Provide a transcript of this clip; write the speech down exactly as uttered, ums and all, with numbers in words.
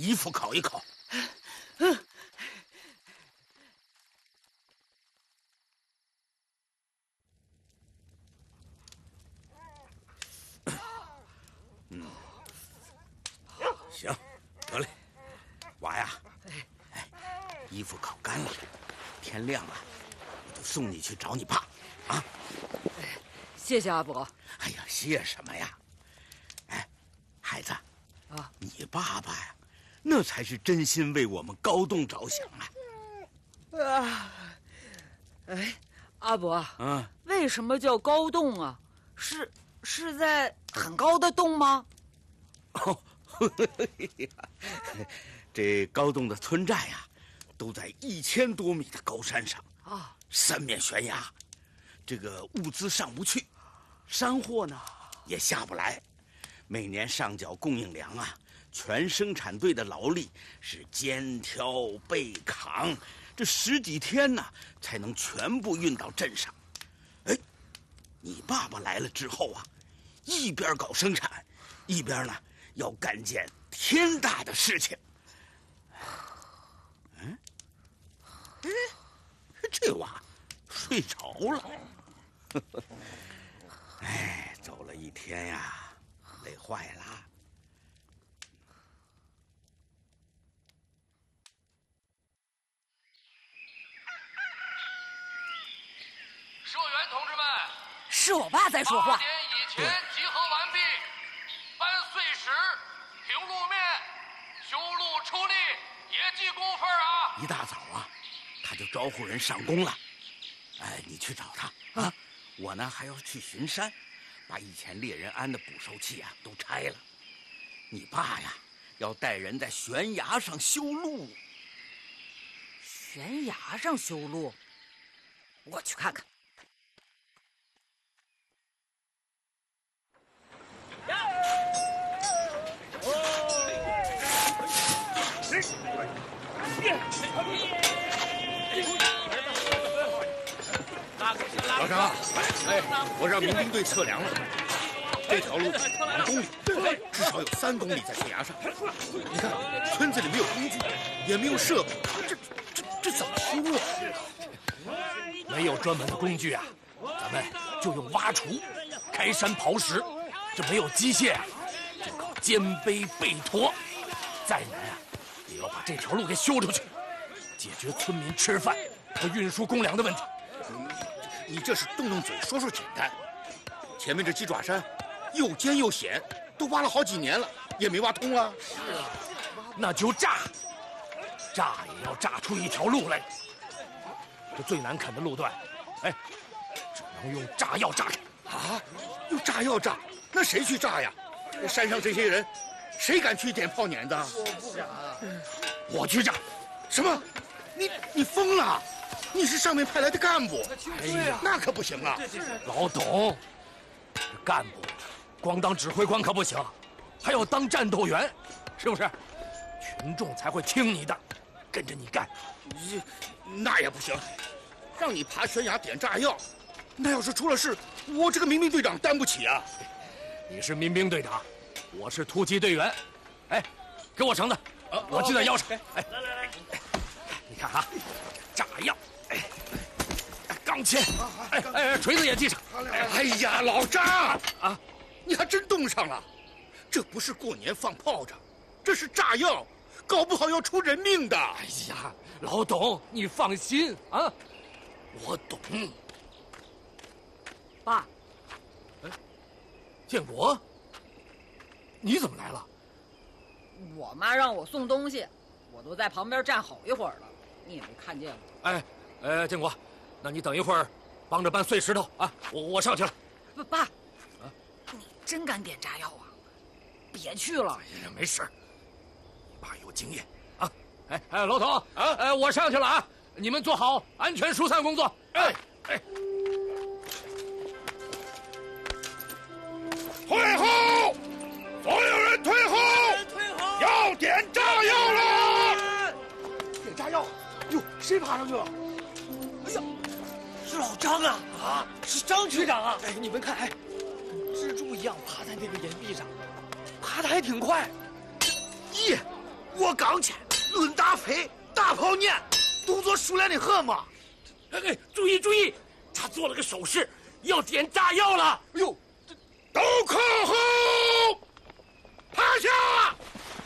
衣服烤一烤。 嗯。 嗯，行，得嘞，娃呀，哎，衣服烤干了，天亮了，我就送你去找你爸，啊。 谢谢阿伯。 哎呀，谢什么呀？哎，孩子， 啊， 你爸爸呀，那才是真心为我们高栋着想啊！ 啊，哎，阿伯， 嗯， 为什么叫高栋啊？是是在很高的洞吗？ 哦，这高栋的村寨呀，都在一千多米的高山上啊， 三面悬崖，这个物资上不去，山货呢也下不来，每年上缴供应粮啊，全生产队的劳力是肩挑背扛，这十几天呢才能全部运到镇上。哎，你爸爸来了之后啊，一边搞生产，一边呢要干件天大的事情。嗯，哎，这娃睡着了。哎，走了一天呀，累坏了。 社员同志们， 是我爸在说话。 八点以前集合完毕，搬碎石、平路面、修路出力，也记工分啊！ 一大早啊，他就招呼人上工了。哎，你去找他啊！啊我呢还要去巡山，把以前猎人安的捕兽器啊都拆了。你爸呀，要带人在悬崖上修路。 悬崖上修路？我去看看。 老张，哎，我让民兵队测量了，这条路五公里，至少有三公里在悬崖上。你看，村子里没有工具，也没有设备，这这这怎么修啊？ 没有专门的工具啊，咱们就用挖锄、开山刨石。这没有机械啊，就靠肩背背驮。再难啊，也要把这条路给修出去，解决村民吃饭和运输公粮的问题。 你这是动动嘴说说简单，前面这鸡爪山又尖又险，都挖了好几年了，也没挖通啊。 是啊，那就炸，炸也要炸出一条路来。这最难啃的路段，哎，只能用炸药炸开。 啊，用炸药炸？那谁去炸呀？山上这些人，谁敢去点炮碾子？ 我不敢，我去炸。 什么？你你疯了？你是上面派来的干部， 哎呀， 那可不行啊！ 老董，这干部光当指挥官可不行，还要当战斗员，是不是？群众才会听你的，跟着你干。 你那也不行，让你爬悬崖点炸药，那要是出了事，我这个民兵队长担不起啊！ 你是民兵队长，我是突击队员。哎，给我绳子，啊、我系在腰上。哎，来来来，你看啊，炸药。哎，钢钎，哎哎，锤子也系上。 哎呀，老张啊，你还真冻上了。这不是过年放炮仗，这是炸药，搞不好要出人命的。 哎呀，老董，你放心啊，我懂。 爸， 哎，建国，你怎么来了？ 我妈让我送东西，我都在旁边站好一会儿了，你也没看见我。 哎。呃，建国，那你等一会儿，帮着搬碎石头啊！我我上去了。 不，爸，啊，你真敢点炸药啊？别去了。 哎呀，没事，你爸有经验啊！哎哎，老董啊，哎，我上去了啊！你们做好安全疏散工作。哎哎， 退后！所有人退后！ 退后！ 要点炸药了！ 点炸药！哟，谁爬上去了？ 哎呀，是老张啊！啊，是张局长啊！ 哎，你们看，哎， 蜘蛛一样爬在那个岩壁上，爬得还挺快。 耶， 我刚去，论大飞，大炮撵，动作熟练的很嘛。 哎，注意注意，他做了个手势，要点炸药了。 哎呦，